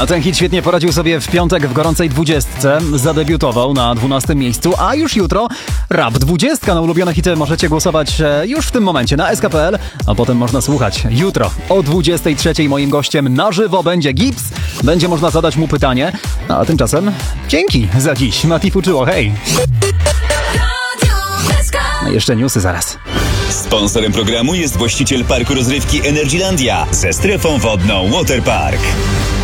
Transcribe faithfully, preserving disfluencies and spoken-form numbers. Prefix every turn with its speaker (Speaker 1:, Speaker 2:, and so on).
Speaker 1: A ten hit świetnie poradził sobie w piątek w gorącej dwudziestce. Zadebiutował na dwunastym miejscu, a już jutro Rap dwudziestka. Na ulubione hity możecie głosować już w tym momencie na S K kropka P L, a potem można słuchać. Jutro o dwudziestej trzeciej moim gościem na żywo będzie Gibbs. Będzie można zadać mu pytanie. A tymczasem dzięki za dziś. Mati Fuczyło, hej! No jeszcze newsy zaraz.
Speaker 2: Sponsorem programu jest właściciel parku rozrywki Energylandia ze strefą wodną Waterpark.